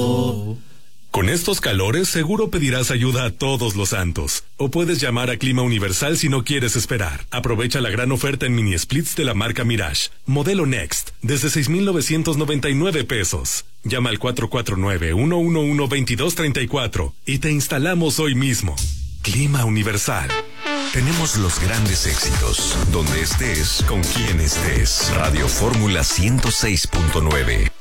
Con estos calores seguro pedirás ayuda a todos los santos. O puedes llamar a Clima Universal si no quieres esperar. Aprovecha la gran oferta en mini splits de la marca Mirage. Modelo Next, desde 6,999 pesos. Llama al 449-111-2234 y te instalamos hoy mismo. Clima Universal. Tenemos los grandes éxitos. Donde estés, con quien estés. Radio Fórmula 106.9.